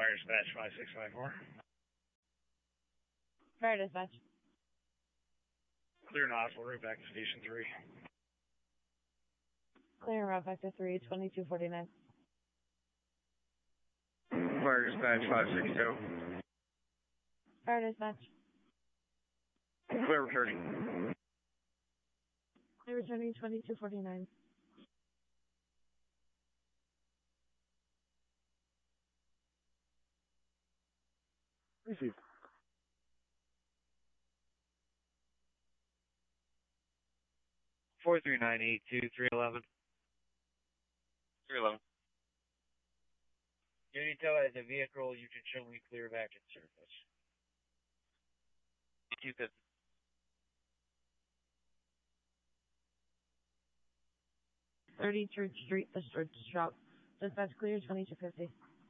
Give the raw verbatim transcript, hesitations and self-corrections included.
Fire dispatch five six five four. Fire dispatch. Clear nozzle, route back to station three. Clear route back to three, twenty-two forty-nine. Fire dispatch five six two. Fire dispatch. Clear returning. Clear returning, twenty-two forty-nine. Received. Four three nine eight two three eleven. three eleven. Unito as a vehicle, you can show me clear back in surface. two fifty. thirty Church Street, the Church Shop. Dispatch clear, twenty-two fifty.